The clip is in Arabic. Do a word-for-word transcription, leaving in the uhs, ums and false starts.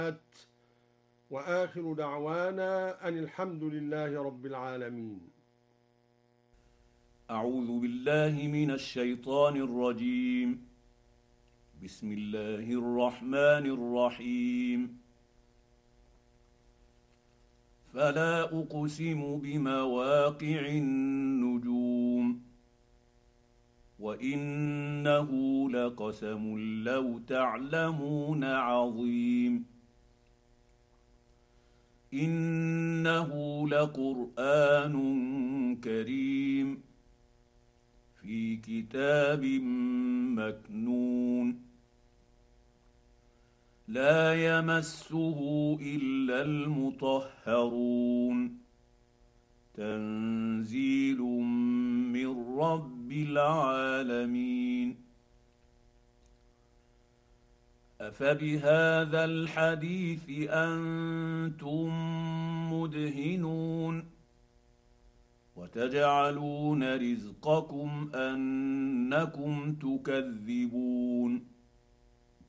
وآخر دعوانا أن الحمد لله رب العالمين. أعوذ بالله من الشيطان الرجيم. بسم الله الرحمن الرحيم. فلا أقسم بمواقع النجوم وإنه لقسم لو تعلمون عظيم. إنه لقرآن كريم في كتاب مكنون لا يمسه إلا المطهرون تنزيل من رب العالمين. أفبهذا الحديث أنتم مدهنون وتجعلون رزقكم أنكم تكذبون.